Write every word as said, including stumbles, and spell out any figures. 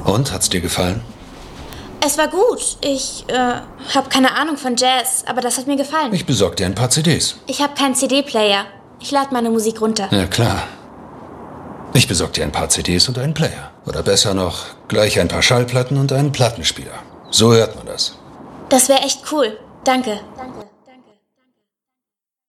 Und, hat's dir gefallen? Es war gut. Ich äh, habe keine Ahnung von Jazz, aber das hat mir gefallen. Ich besorg dir ein paar C Ds. Ich habe keinen C D-Player. Ich lade meine Musik runter. Ja, klar. Ich besorg dir ein paar C Ds und einen Player. Oder besser noch, gleich ein paar Schallplatten und einen Plattenspieler. So hört man das. Das wäre echt cool. Danke. Danke.